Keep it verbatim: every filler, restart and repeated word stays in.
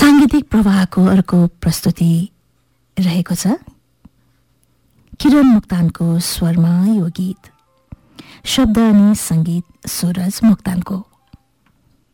साङ्गीतिक प्रवाहको अर्को प्रस्तुति रहेको छ किरण मोक्तानको स्वरमा यो गीत, शब्द अनि सङ्गीत सूरज मोक्तानको।